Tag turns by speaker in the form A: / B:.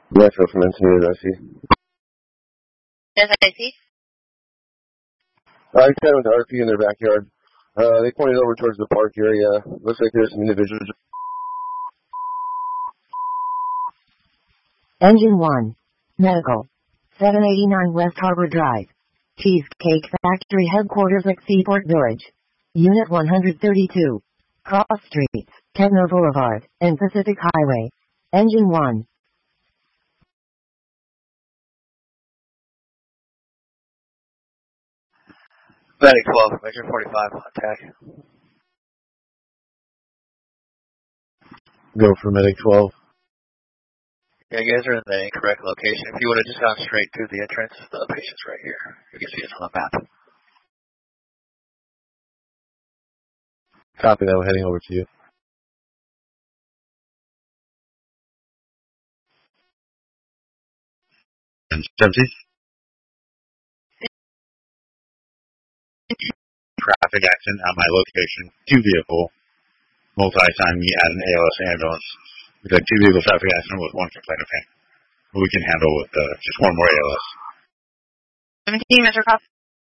A: Metro from Encinitas, I see.
B: Yes, I see.
A: I kind of went to RP in their backyard. They pointed over towards the park area. Looks like there's some individuals.
C: Engine 1. Medical. 789 West Harbor Drive. Cheesecake Factory Headquarters at Seaport Village. Unit 132. Cross Streets, Kentner Boulevard, and Pacific Highway. Engine 1.
D: Medic 12, Major 45, attack.
A: Go for Medic 12.
D: Yeah, you guys are in the incorrect location. If you would have just gone straight to the entrance, the patient's right here. You can see it on the map.
A: Copy that, we're heading over to you.
E: Empty. Traffic accident at my location. 2 vehicle. Multi-time me at an ALS ambulance. We've got 2 vehicle traffic accident with 1 complaint of pain. We can handle with just 1 more ALS.
B: 17, Mr. Cobb.